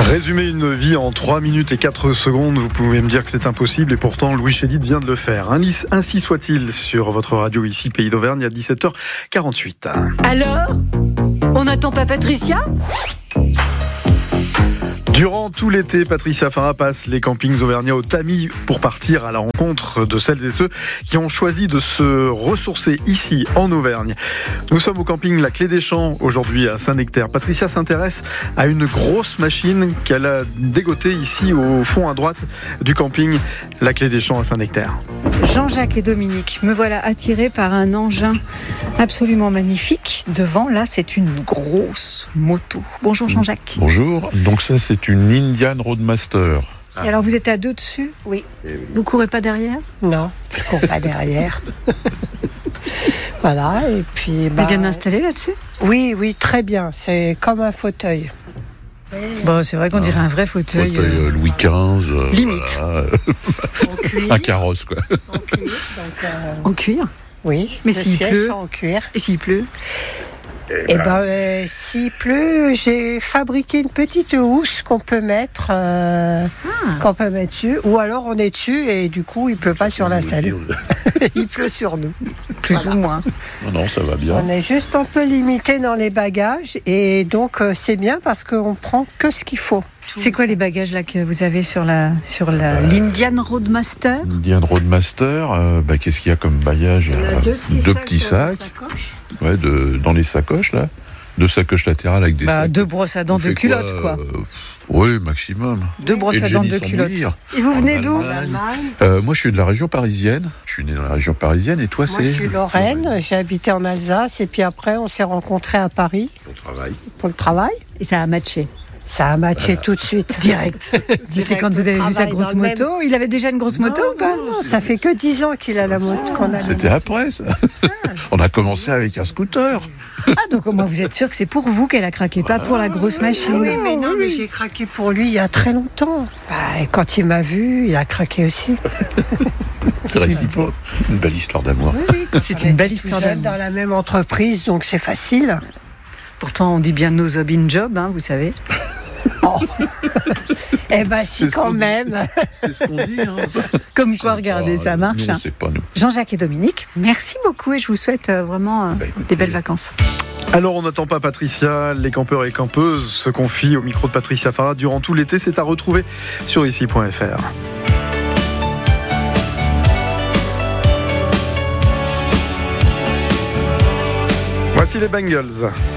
Résumer une vie en 3 minutes et 4 secondes, vous pouvez me dire que c'est impossible et pourtant Louis Chédid vient de le faire. Ainsi soit-il sur votre radio ici, Pays d'Auvergne, à 17h48. Alors, on n'attend pas Patricia ? Durant tout l'été, Patricia Farah passe les campings auvergnats au tamis pour partir à la rencontre de celles et ceux qui ont choisi de se ressourcer ici en Auvergne. Nous sommes au camping La Clé des Champs aujourd'hui à Saint-Nectaire. Patricia s'intéresse à une grosse machine qu'elle a dégotée ici au fond à droite du camping La Clé des Champs à Saint-Nectaire. Jean-Jacques et Dominique, me voilà attirés par un engin absolument magnifique. Devant, là, c'est une grosse moto. Bonjour Jean-Jacques. Bonjour, donc ça c'est une Indian Roadmaster. Et alors vous êtes à deux dessus ? Oui. Vous courez pas derrière ? Non, je cours pas derrière. Voilà, et puis... Vous êtes bien installé là-dessus ? Oui, très bien. C'est comme un fauteuil. Bon, c'est vrai qu'on dirait un vrai fauteuil. Louis XV. Limite. Voilà. En cuir. Un carrosse, quoi. En cuir, donc, En cuir ? oui, Mais le s'il siège pleut en cuir. Et s'il pleut ? S'il pleut, j'ai fabriqué une petite housse qu'on peut mettre, dessus, ou alors on est dessus et du coup il pleut pas sur la selle. Il pleut sur nous. Plus ou moins. Non, ça va bien. On est juste un peu limité dans les bagages et donc c'est bien parce qu'on prend que ce qu'il faut. C'est quoi les bagages là que vous avez sur l'Indian Roadmaster ? Indian Roadmaster, qu'est-ce qu'il y a comme bagage ? Deux petits sacs. Ouais, dans les sacoches, là. 2 sacoches latérales avec des sacs. 2 brosses à dents, 2 culottes, quoi. Oui, maximum. 2 brosses à dents, 2 culottes. Et vous venez d'où ? Moi, je suis de la région parisienne. Je suis né dans la région parisienne. Et toi, Moi, je suis Lorraine. J'ai habité en Alsace. Et puis après, on s'est rencontrés à Paris. Pour le travail. Et ça a matché. Ça a matché tout de suite. Direct. Mais c'est quand vous avez vu sa grosse moto. Il avait déjà une grosse moto ou pas ? Non, ça fait que 10 ans qu'il a la moto qu'on a. C'était après, ça. On a commencé avec un scooter. Donc au moins vous êtes sûr que c'est pour vous qu'elle a craqué, pas pour la grosse machine. Oui, mais j'ai craqué pour lui il y a très longtemps. Et quand il m'a vu, il a craqué aussi. C'est réciproque. Une belle histoire d'amour. Oui, c'est une belle histoire d'amour. Dans la même entreprise, donc c'est facile. Pourtant, on dit bien no job in job, vous savez. Oh. Si, quand même. C'est ce qu'on dit. Comme quoi, regardez, ça marche. Nous, c'est pas nous. Jean-Jacques et Dominique, merci beaucoup et je vous souhaite vraiment des belles vacances. Alors on n'attend pas Patricia, les campeurs et campeuses se confient au micro de Patricia Farah durant tout l'été, c'est à retrouver sur ici.fr. Voici les Bengals.